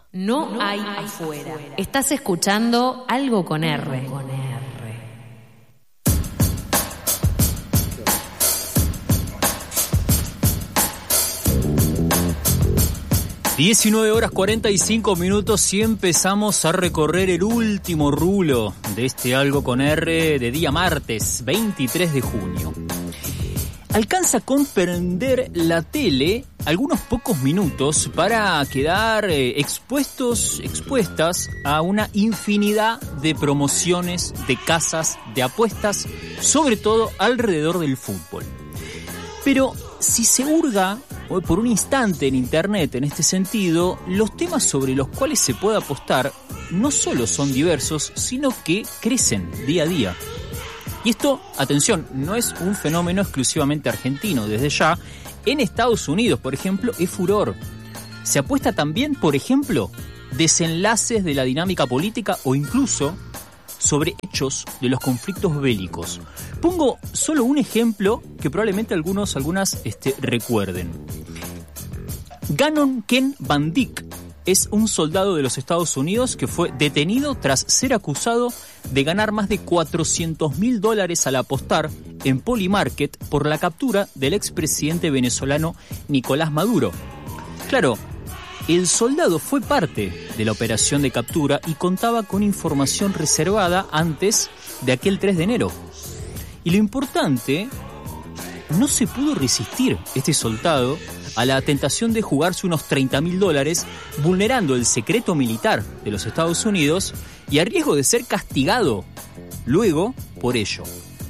No hay afuera. Estás escuchando Algo con R. 19:45 y empezamos a recorrer el último rulo de este Algo con R de día martes 23 de junio. Alcanza a comprender la tele algunos pocos minutos para quedar expuestas a una infinidad de promociones de casas de apuestas, sobre todo alrededor del fútbol. Pero si se hurga por un instante en internet en este sentido, los temas sobre los cuales se puede apostar no solo son diversos, sino que crecen día a día. Y esto, atención, no es un fenómeno exclusivamente argentino. Desde ya, en Estados Unidos, por ejemplo, es furor. Se apuesta también, por ejemplo, desenlaces de la dinámica política o incluso sobre hechos de los conflictos bélicos. Pongo solo un ejemplo que probablemente algunas recuerden. Gannon Ken Van Dyck es un soldado de los Estados Unidos que fue detenido tras ser acusado de ganar más de $400,000 al apostar en Polymarket por la captura del expresidente venezolano Nicolás Maduro. Claro, el soldado fue parte de la operación de captura y contaba con información reservada antes de aquel 3 de enero. Y lo importante, no se pudo resistir este soldado a la tentación de jugarse unos $30,000, vulnerando el secreto militar de los Estados Unidos y a riesgo de ser castigado luego por ello.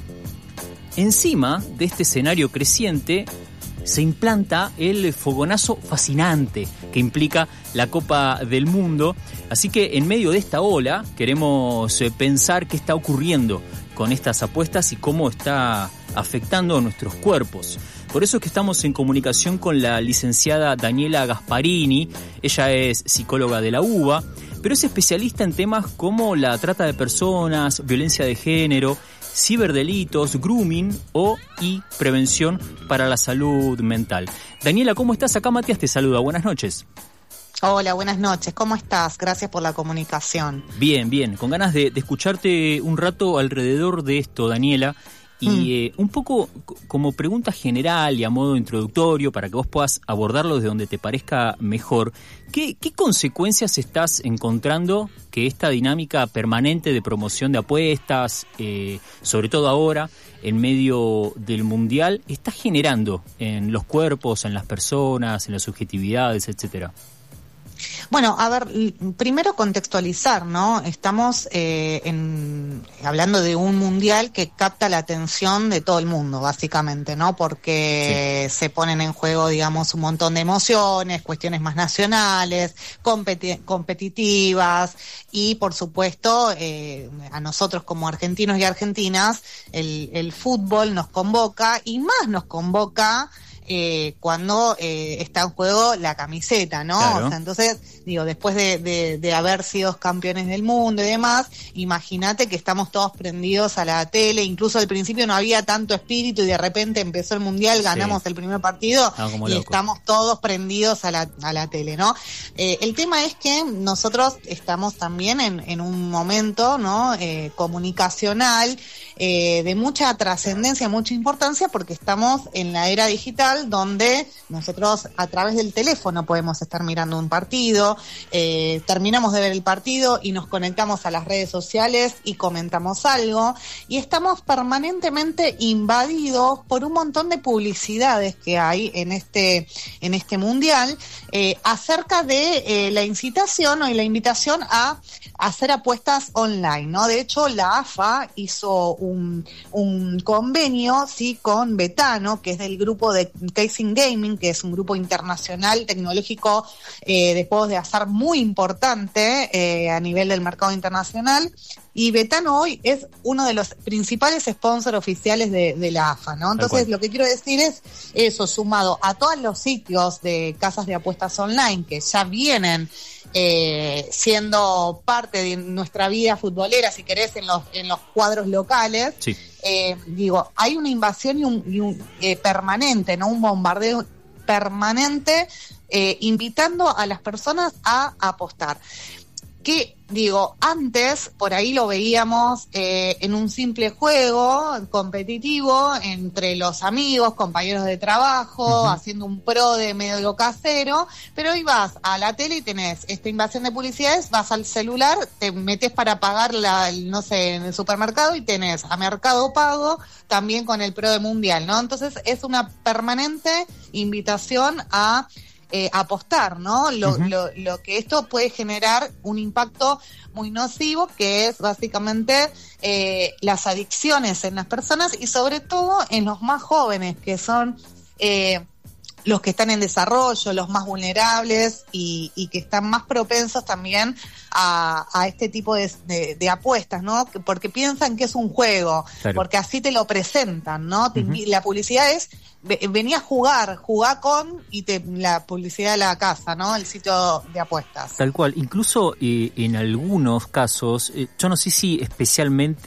Encima de este escenario creciente se implanta el fogonazo fascinante que implica la Copa del Mundo. Así que en medio de esta ola queremos pensar qué está ocurriendo con estas apuestas y cómo está afectando a nuestros cuerpos. Por eso es que estamos en comunicación con la licenciada Daniela Gasparini. Ella es psicóloga de la UBA, pero es especialista en temas como la trata de personas, violencia de género, ciberdelitos, grooming y prevención para la salud mental. Daniela, ¿cómo estás? Acá Matías te saluda. Buenas noches. Hola, buenas noches. ¿Cómo estás? Gracias por la comunicación. Bien, bien. Con ganas de escucharte un rato alrededor de esto, Daniela. Y un poco como pregunta general y a modo introductorio para que vos puedas abordarlo desde donde te parezca mejor, ¿qué consecuencias estás encontrando que esta dinámica permanente de promoción de apuestas, sobre todo ahora, en medio del Mundial, está generando en los cuerpos, en las personas, en las subjetividades, etcétera? Bueno, a ver, primero contextualizar, ¿no? Estamos hablando de un mundial que capta la atención de todo el mundo, básicamente, ¿no? Porque se ponen en juego, digamos, un montón de emociones, cuestiones más nacionales, competitivas y, por supuesto, a nosotros como argentinos y argentinas, el fútbol nos convoca y más nos convoca cuando está en juego la camiseta, ¿no? Claro. O sea, entonces, digo, después de haber sido campeones del mundo y demás, imagínate que estamos todos prendidos a la tele, incluso al principio no había tanto espíritu y de repente empezó el mundial, ganamos el primer partido y estamos todos prendidos a la tele, ¿no? El tema es que nosotros estamos también en un momento, ¿no? Comunicacional, de mucha trascendencia, mucha importancia, porque estamos en la era digital donde nosotros a través del teléfono podemos estar mirando un partido, terminamos de ver el partido y nos conectamos a las redes sociales y comentamos algo, y estamos permanentemente invadidos por un montón de publicidades que hay en este mundial acerca de la incitación y la invitación a hacer apuestas online, ¿no? De hecho, la AFA hizo un convenio, sí, con Betano, que es del grupo de Casing Gaming, que es un grupo internacional tecnológico de juegos de azar muy importante a nivel del mercado internacional. Y Betano hoy es uno de los principales sponsors oficiales de la AFA, ¿no? Entonces, lo que quiero decir es eso, sumado a todos los sitios de casas de apuestas online que ya vienen siendo parte de nuestra vida futbolera, si querés, en los cuadros locales. Sí. Digo, hay una invasión y un permanente, ¿no? Un bombardeo permanente invitando a las personas a apostar. Que, digo, antes por ahí lo veíamos en un simple juego competitivo entre los amigos, compañeros de trabajo, haciendo un pro de medio casero, pero hoy vas a la tele y tenés esta invasión de publicidades, vas al celular, te metes para pagar no sé, en el supermercado y tenés a Mercado Pago también con el pro de Mundial, ¿no? Entonces es una permanente invitación a apostar, ¿no? Lo que esto puede generar un impacto muy nocivo, que es básicamente las adicciones en las personas y sobre todo en los más jóvenes, que son los que están en desarrollo, los más vulnerables y que están más propensos también a este tipo de apuestas, ¿no? Porque piensan que es un juego, claro, porque así te lo presentan, ¿no? La publicidad es venía a jugar con la publicidad de la casa, ¿no? El sitio de apuestas. Tal cual, incluso en algunos casos, yo no sé si especialmente